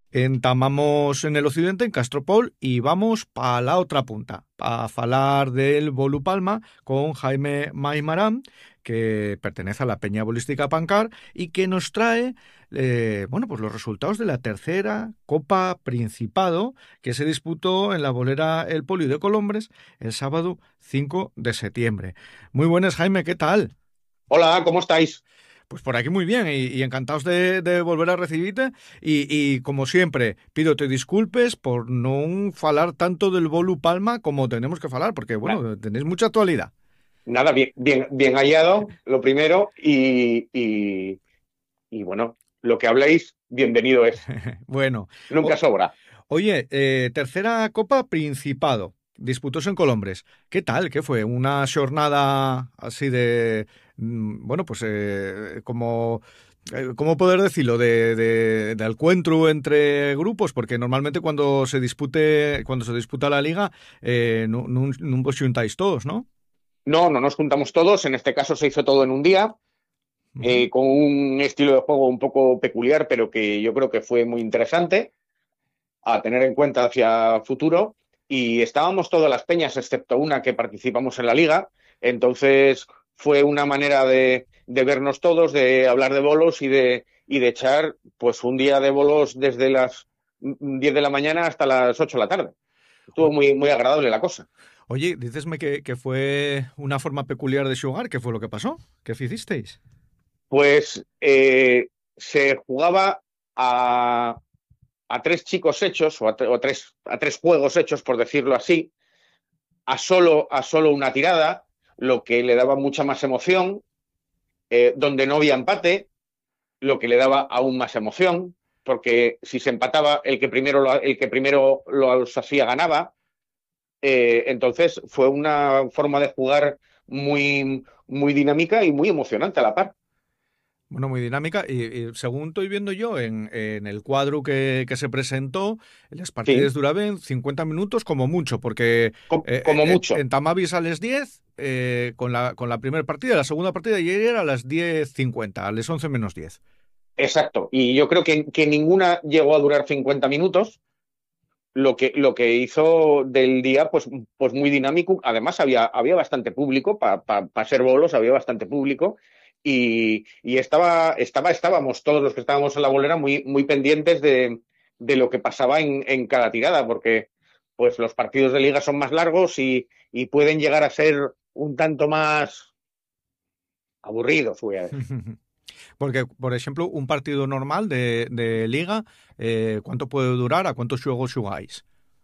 Entamamos en el occidente, en Castropol, y vamos para la otra punta, para falar del Bolu Palma con Jaime Maimarán, que pertenece a la Peña Bolística Pancar y que nos trae pues los resultados de la tercera Copa Principado que se disputó en la bolera El Poli de Colombres el sábado 5 de septiembre. Muy buenas, Jaime, ¿qué tal? Hola, ¿cómo estáis? Pues por aquí muy bien y encantados de volver a recibirte y como siempre pídote disculpes por no falar tanto del Bolu Palma como tenemos que falar porque Na- bueno, tenéis mucha actualidad. Nada, bien hallado, lo primero, y bueno, lo que habléis, bienvenido es. Bueno, Nunca o- sobra. oye, tercera Copa Principado, disputóse en Colombres. ¿Qué tal? ¿Qué fue? Una jornada así de, bueno, pues como ¿cómo poder decirlo? De encuentro entre grupos, porque normalmente cuando se disputa la liga, no vos xuntáis todos, ¿no? No, no nos juntamos todos, en este caso se hizo todo en un día, Ujú. con un estilo de juego un poco peculiar, pero que yo creo que fue muy interesante a tener en cuenta hacia futuro. Y estábamos todas las peñas, excepto una que participamos en la liga. Entonces fue una manera de vernos todos, de hablar de bolos y de echar pues un día de bolos desde las 10 de la mañana hasta las 8 de la tarde. Estuvo O- muy agradable la cosa. Oye, dícesme que fue una forma peculiar de xogar, ¿qué fue lo que pasó? ¿Qué hicisteis? Pues se jugaba a, a tres chicos hechos, o a tres juegos hechos, por decirlo así, a solo una tirada, lo que le daba mucha más emoción, donde no había empate, lo que le daba aún más emoción, porque si se empataba, el que primero los hacía ganaba. Entonces fue una forma de jugar muy dinámica y muy emocionante a la par. Bueno, muy dinámica. Y según estoy viendo yo en el cuadro que se presentó, las Sí, partidas duraban 50 minutos como mucho, porque como mucho. en Tamavis a las 10, con la primera partida, la segunda partida y era a las 10:50, a las 11 menos 10. Exacto. Y yo creo que ninguna llegó a durar 50 minutos, lo que hizo del día, pues muy dinámico. Además, había bastante público, para ser bolos, había bastante público. Y estábamos todos los que estábamos en la bolera muy pendientes de lo que pasaba en cada tirada, porque pues los partidos de liga son más largos y pueden llegar a ser un tanto más aburridos, voy a decir. Porque, por ejemplo, un partido normal de liga, ¿cuánto puede durar? ¿A cuántos juegos jugáis?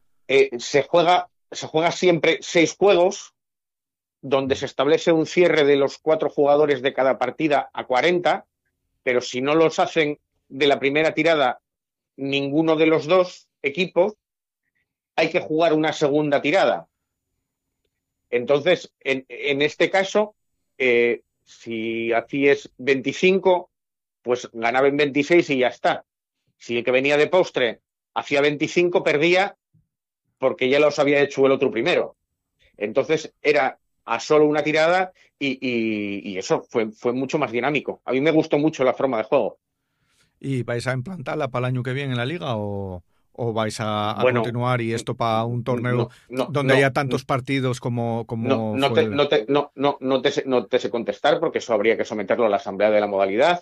Se juega siempre 6 juegos, donde se establece un cierre de los 4 jugadores de cada partida a 40, pero si no los hacen de la primera tirada ninguno de los dos equipos, hay que jugar una segunda tirada. Entonces, en este caso, si hacías 25, pues ganaba en 26 y ya está. Si el que venía de postre hacía 25, perdía porque ya los había hecho el otro primero. Entonces era a solo una tirada y eso fue mucho más dinámico. A mí me gustó mucho la forma de juego. ¿Y vais a implantarla para el año que viene en la liga o vais a Bueno, continuar y esto para un torneo no, no, donde haya no, tantos partidos como, no, como no fue te, el... no te, no, no, no te sé contestar, porque eso habría que someterlo a la asamblea de la modalidad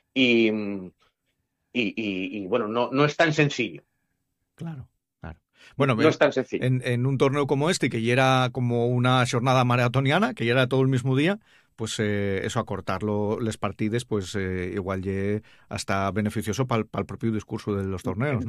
y bueno, no es tan sencillo. Claro, claro. Bueno, No es tan sencillo. en un torneo como este, que ya era como una jornada maratoniana, que ya era todo el mismo día, pues eso, acortarlo, les partides, pues igual ya hasta beneficioso para el propio discurso de los torneos, ¿no?